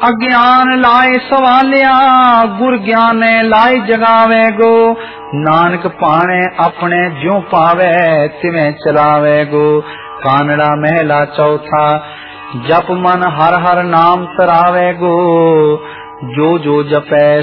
अज्ञान लाए सवालिया गुर ज्ञाने लाई जगावे गो। नानक पाने अपने ज्यों पावे तिवें चलावे गो। कानड़ा महला चौथा जप मन हर हर नाम तरावे गो। जो जो जपै